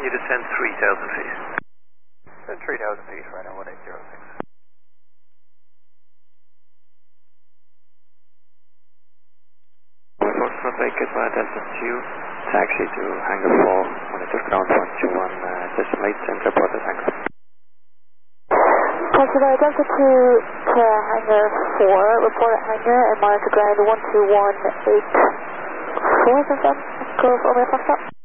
you descend 3,000 feet. Descend 3,000 feet, right now, 1806. Foxtrot Lake, goodbye, Delta 2, taxi to hangar 4, monitor ground 121, decimate, center process hangar. Consider Delta 2 to hangar 4, report at hangar and monitor ground 12184, confirm, go for Omega Foxtrot.